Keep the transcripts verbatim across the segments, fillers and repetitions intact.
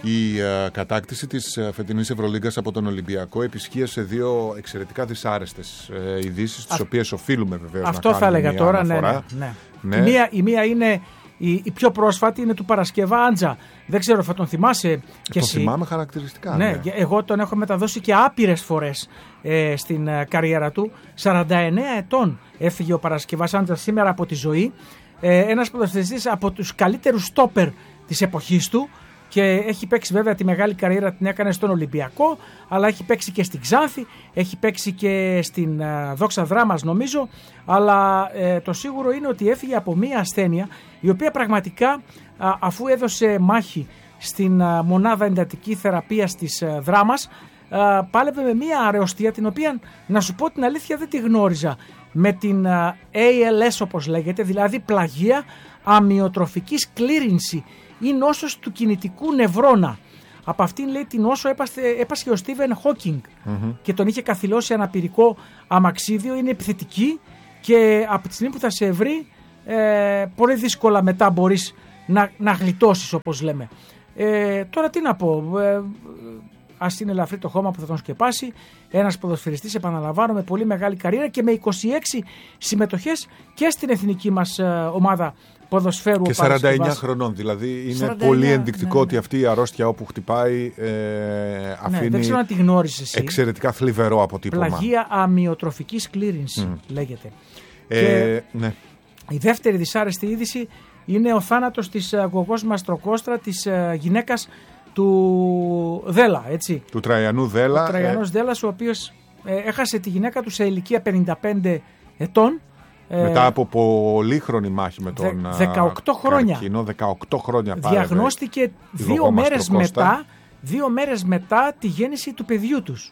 Η uh, κατάκτηση της uh, φετινής Ευρωλίγκας από τον Ολυμπιακό επισχύει σε δύο εξαιρετικά δυσάρεστες uh, ειδήσεις, τις οποίες οφείλουμε βεβαίως αυτό να θα κάνουμε έλεγα μια τώρα, ναι, αναφορά. ναι, ναι. Ναι. Η, μία, η μία είναι η, η πιο πρόσφατη, είναι του Παρασκευά Άντζα. Δεν ξέρω αν θα τον θυμάσαι και τον εσύ. θυμάμαι χαρακτηριστικά. Ναι, ναι. Εγώ τον έχω μεταδώσει και άπειρες φορές ε, στην ε, καριέρα του. σαράντα εννέα ετών έφυγε ο Παρασκευάς Άντζα σήμερα από τη ζωή. Ε, ένας ποδοσφαιριστής από τους καλύτερους στόπερ της εποχής του. Και έχει παίξει βέβαια τη μεγάλη καριέρα, την έκανε στον Ολυμπιακό, αλλά έχει παίξει και στην Ξάνθη, έχει παίξει και στην uh, Δόξα Δράμας νομίζω, αλλά ε, το σίγουρο είναι ότι έφυγε από μια ασθένεια η οποία πραγματικά α, αφού έδωσε μάχη στην α, μονάδα εντατική θεραπείας της α, Δράμας, α, πάλευε με μια αρρωστία την οποία, να σου πω την αλήθεια, δεν τη γνώριζα, με την α, έι ελ ες όπως λέγεται, δηλαδή πλαγία αμυοτροφικής κλήρυνση. Ή νόσος του κινητικού νευρώνα. Από αυτήν, λέει, την νόσο έπασχε ο Στίβεν Χόκινγκ mm-hmm. και τον είχε καθυλώσει αναπηρικό αμαξίδιο. Είναι επιθετική και από τη στιγμή που θα σε βρει ε, πολύ δύσκολα μετά μπορείς να, να γλιτώσεις, όπως λέμε. Ε, τώρα τι να πω, ε, ας είναι ελαφρύ το χώμα που θα τον σκεπάσει. Ένας ποδοσφαιριστής, επαναλαμβάνω, με πολύ μεγάλη καριέρα και με είκοσι έξι συμμετοχές και στην εθνική μας ε, ομάδα ποδοσφαίρου. Και σαράντα εννέα χρονών, δηλαδή είναι σαράντα εννέα, πολύ ενδεικτικό, ναι, ναι, ότι αυτή η αρρώστια όπου χτυπάει ε, αφήνει, ναι, δεν ξέρω αν τη γνώρισες εσύ, εξαιρετικά θλιβερό αποτύπωμα. Πλαγία αμυοτροφικής κλήρυνση mm. λέγεται. Ε, και ναι. Η δεύτερη δυσάρεστη είδηση είναι ο θάνατος της Γογός Μαστροκόστρα, της γυναίκας του Δέλα, έτσι. Του Τραϊανού Δέλα. Ο Τραϊανός ε... Δέλας, ο οποίος ε, έχασε τη γυναίκα του σε ηλικία πενήντα πέντε ετών. Μετά από πολύχρονη μάχη με τον δεκαοκτώ χρόνια. καρκίνο, δεκαοκτώ χρόνια διαγνώστηκε δύο μέρες, μετά, δύο μέρες μετά τη γέννηση του παιδιού τους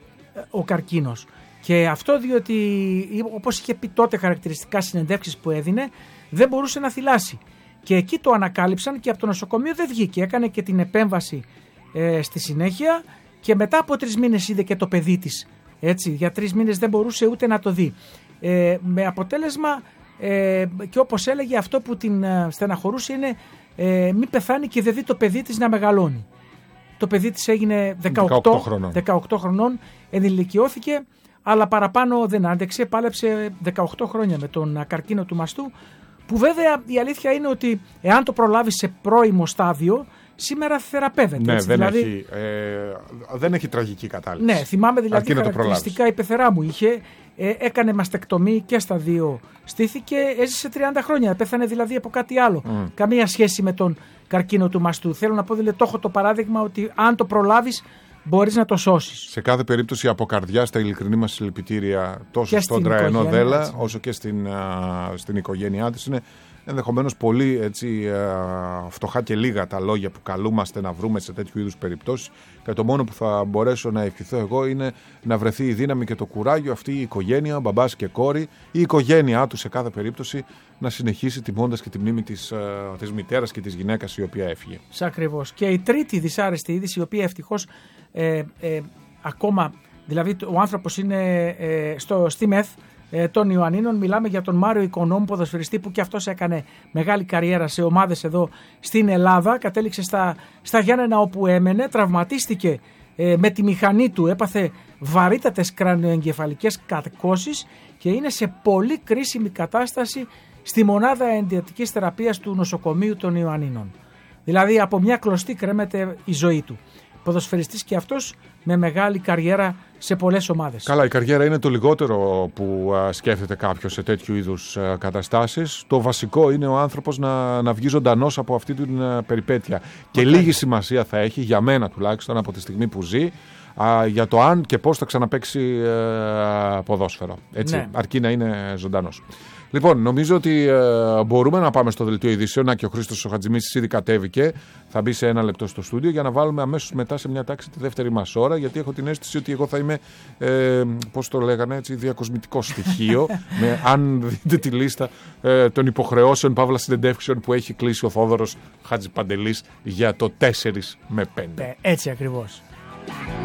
ο καρκίνος. Και αυτό διότι, όπως είχε πει τότε χαρακτηριστικά συνεντεύξεις που έδινε, δεν μπορούσε να θυλάσει. Και εκεί το ανακάλυψαν και από το νοσοκομείο δεν βγήκε. Έκανε και την επέμβαση ε, στη συνέχεια και μετά από τρεις μήνες είδε και το παιδί της. Έτσι, για τρεις μήνες δεν μπορούσε ούτε να το δει. Ε, με αποτέλεσμα ε, και όπως έλεγε, αυτό που την ε, στεναχωρούσε είναι ε, μην πεθάνει και δεν δει το παιδί της να μεγαλώνει. Το παιδί της έγινε δεκαοκτώ, δεκαοκτώ χρονών, ενηλικιώθηκε, αλλά παραπάνω δεν άντεξε, πάλεψε δεκαοκτώ χρόνια με τον καρκίνο του μαστού, που βέβαια η αλήθεια είναι ότι εάν το προλάβει σε πρώιμο στάδιο, σήμερα θεραπεύεται. Ναι, έτσι, δεν, δηλαδή, έχει, ε, δεν έχει τραγική κατάληξη. Ναι, θυμάμαι δηλαδή χαρακτηριστικά η πεθερά μου είχε, ε, έκανε μαστεκτομή και στα δύο στήθη και έζησε τριάντα χρόνια. Πέθανε δηλαδή από κάτι άλλο. Mm. Καμία σχέση με τον καρκίνο του μαστού. Θέλω να πω, δηλαδή, το έχω το παράδειγμα ότι αν το προλάβεις μπορείς να το σώσεις. Σε κάθε περίπτωση, από καρδιά στα ειλικρινή μας συλληπιτήρια τόσο στον Τραϊανό Δέλα, έτσι, όσο και στην, α, στην οικογένειά της. Είναι ενδεχομένως πολύ, έτσι, α, φτωχά και λίγα τα λόγια που καλούμαστε να βρούμε σε τέτοιου είδους περιπτώσεις. Και το μόνο που θα μπορέσω να ευχηθώ εγώ είναι να βρεθεί η δύναμη και το κουράγιο αυτή η οικογένεια, μπαμπάς και κόρη, η οικογένειά του σε κάθε περίπτωση, να συνεχίσει τιμώντας και τη μνήμη της, α, της μητέρας και της γυναίκας η οποία έφυγε. Ακριβώς. Και η τρίτη δυσάρεστη είδηση, η οποία ευτυχώς ε, ε, ακόμα, δηλαδή ο άνθρωπος είναι ε, στο, στη ΜΕΘ ε, των Ιωαννίνων. Μιλάμε για τον Μάριο Οικονόμου, ποδοσφαιριστή που και αυτός έκανε μεγάλη καριέρα σε ομάδες εδώ στην Ελλάδα. Κατέληξε στα, στα Γιάννενα όπου έμενε, τραυματίστηκε ε, με τη μηχανή του, έπαθε βαρύτατες κρανιοεγκεφαλικές κακώσεις και είναι σε πολύ κρίσιμη κατάσταση στη μονάδα εντατικής θεραπείας του νοσοκομείου των Ιωαννίνων. Δηλαδή από μια κλωστή κρέμεται η ζωή του. Ποδοσφαιριστής και αυτός με μεγάλη καριέρα σε πολλές ομάδες. Καλά, η καριέρα είναι το λιγότερο που α, σκέφτεται κάποιος σε τέτοιου είδους α, καταστάσεις. Το βασικό είναι ο άνθρωπος να, να βγει ζωντανός από αυτή την α, περιπέτεια. Και okay. λίγη σημασία θα έχει, για μένα τουλάχιστον, από τη στιγμή που ζει, α, για το αν και πώς θα ξαναπαίξει α, ποδόσφαιρο. Έτσι, ναι. Αρκεί να είναι ζωντανός. Λοιπόν, νομίζω ότι ε, μπορούμε να πάμε στο δελτίο ειδήσεων. Να και ο Χρήστος ο Χατζημίσης ήδη κατέβηκε. Θα μπει σε ένα λεπτό στο στούντιο για να βάλουμε αμέσως μετά σε μια τάξη τη δεύτερη μας ώρα. Γιατί έχω την αίσθηση ότι εγώ θα είμαι, ε, πώς το λέγανε έτσι, διακοσμητικό στοιχείο. με, αν δείτε τη λίστα ε, των υποχρεώσεων παύλα συνεντεύξεων που έχει κλείσει ο Θόδωρος Χατζηπαντελής για το τέσσερα με πέντε. Ε, έτσι ακριβώς.